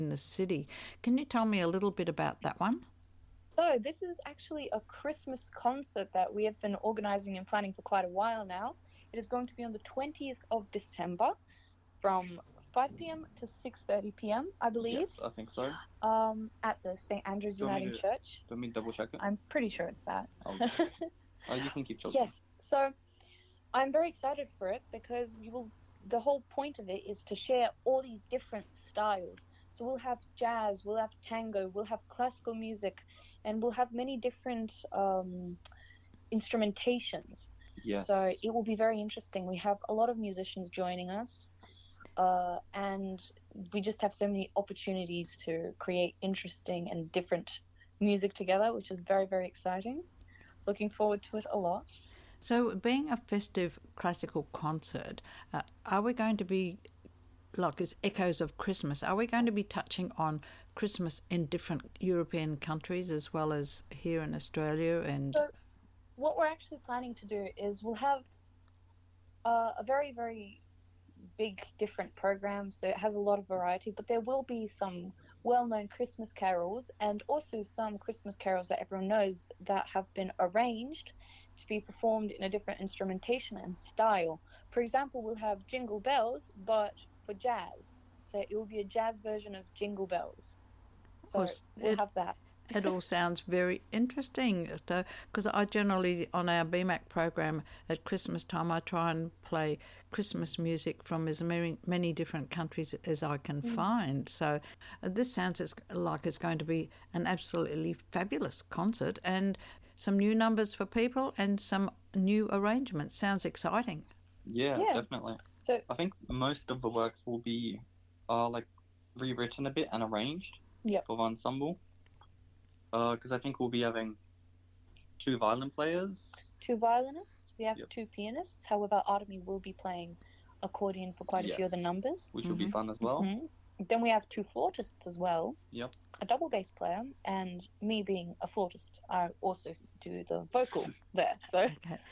in the city. Can you tell me a little bit about that one? So this is actually a Christmas concert that we have been organising and planning for quite a while now. It is going to be on the 20th of December from 5 p.m. to 6:30 p.m, I believe. Yes, I think so. At the St. Andrew's Uniting Church. Do you want me to double check it? I'm pretty sure it's that. You can keep talking. Yes, so I'm very excited for it because the whole point of it is to share all these different styles. So we'll have jazz, we'll have tango, we'll have classical music, and we'll have many different instrumentations. Yes. So it will be very interesting. We have a lot of musicians joining us, and we just have so many opportunities to create interesting and different music together, which is very, very exciting. Looking forward to it a lot. So being a festive classical concert, are we going to be, like as echoes of Christmas, are we going to be touching on Christmas in different European countries as well as here in Australia? And so what we're actually planning to do is we'll have a very, very big different program, so it has a lot of variety, but there will be some well-known Christmas carols and also some Christmas carols that everyone knows that have been arranged to be performed in a different instrumentation and style. For example, we'll have Jingle Bells, but for jazz. So it will be a jazz version of Jingle Bells. So we'll have that. It all sounds very interesting, because I generally, on our BMAC program at Christmas time, I try and play Christmas music from as many different countries as I can find. So this sounds like it's going to be an absolutely fabulous concert, and some new numbers for people and some new arrangements. Sounds exciting. Yeah, definitely. So I think most of the works will be rewritten a bit and arranged for the ensemble. Because I think we'll be having 2 violin players. 2 violinists. We have 2 pianists. However, Artemi will be playing accordion for quite a few of the numbers. Which will be fun as well. Then we have 2 flautists as well. Yep. A double bass player, and me being a flautist, I also do the vocal there. So okay.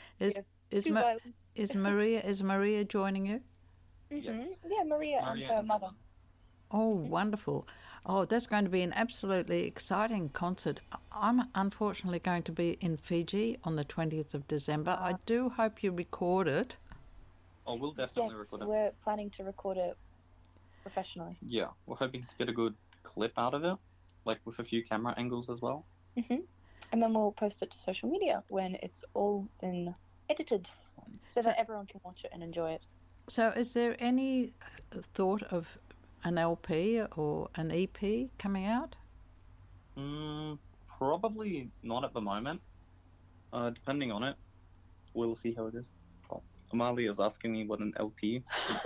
Is Maria joining you? Yeah, Maria and her mother. Oh, wonderful. Oh, that's going to be an absolutely exciting concert. I'm unfortunately going to be in Fiji on the 20th of December. I do hope you record it. Oh, we'll definitely record it. We're planning to record it professionally. Yeah, we're hoping to get a good clip out of it, like with a few camera angles as well. And then we'll post it to social media when it's all been edited so that everyone can watch it and enjoy it. So is there any thought of an LP or an EP coming out? Probably not at the moment. Depending on it, we'll see how it is. Oh, Amalia is asking me what an LP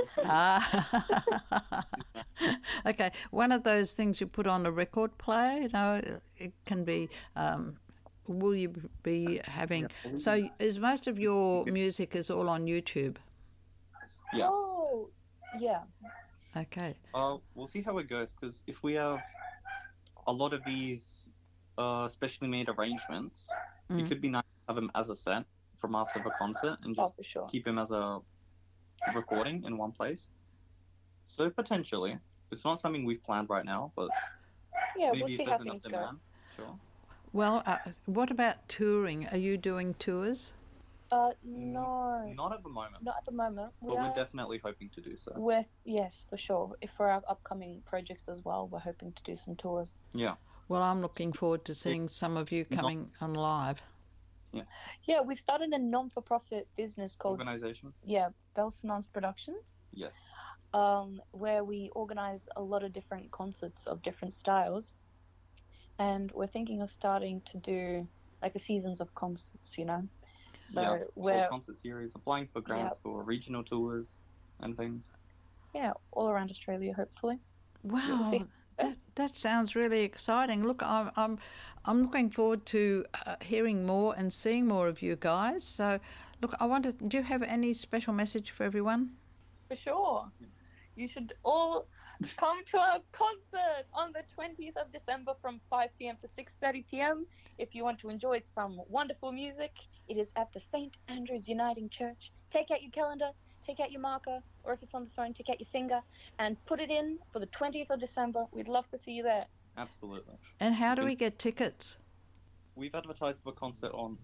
Okay, one of those things you put on a record player, it can be... will you be having... So is most of your music is all on YouTube? Yeah. Oh, yeah. Okay. We'll see how it goes, because if we have a lot of these specially made arrangements, it could be nice to have them as a set from after the concert and just keep them as a recording in one place. So potentially, it's not something we've planned right now, but maybe we'll see if how there's enough things go. demand, sure. Well, what about touring? Are you doing tours? No. Not at the moment. Not at the moment. But we're definitely hoping to do so. Yes, for sure. If for our upcoming projects as well, we're hoping to do some tours. Yeah. Well, I'm looking forward to seeing some of you coming on live. Yeah. Yeah, we've started a non-for-profit business called... Organisation? Yeah, Belsonance Productions. Yes. Where we organise a lot of different concerts of different styles. And we're thinking of starting to do like a seasons of concerts, So we're concert series, applying for grants for regional tours and things. Yeah, all around Australia, hopefully. Wow, that sounds really exciting. Look, I'm looking forward to hearing more and seeing more of you guys. So, look, do you have any special message for everyone? For sure. You should all come to our concert on the 20th of December from 5 p.m. to 6:30 p.m. If you want to enjoy some wonderful music, it is at the St. Andrew's Uniting Church. Take out your calendar, take out your marker, or if it's on the phone, take out your finger and put it in for the 20th of December. We'd love to see you there. Absolutely. And how do we get tickets? We've advertised the concert on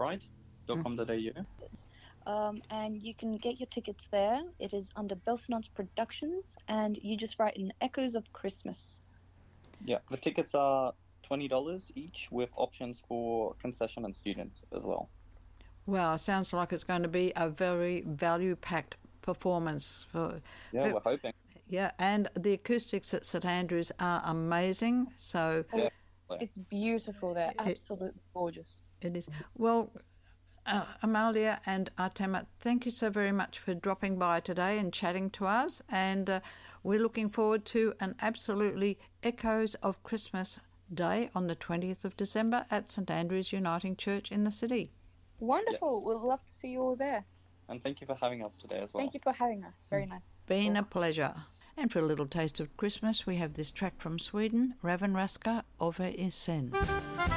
eventbrite.com.au. And you can get your tickets there. It is under Belsonance Productions, and you just write in Echoes of Christmas. Yeah, the tickets are $20 each with options for concession and students as well. Wow, sounds like it's going to be a very value-packed performance. We're hoping. Yeah, and the acoustics at St Andrews are amazing. So it's beautiful there, absolutely gorgeous. It is. Well, Amalia and Artema, thank you so very much for dropping by today and chatting to us. And we're looking forward to an absolutely Echoes of Christmas Day on the 20th of December at St Andrews Uniting Church in the city. Wonderful. We'd love to see you all there. And thank you for having us today as well. Thank you for having us. Very nice. Been a pleasure. And for a little taste of Christmas, we have this track from Sweden, Raven Raska, Ove Isen.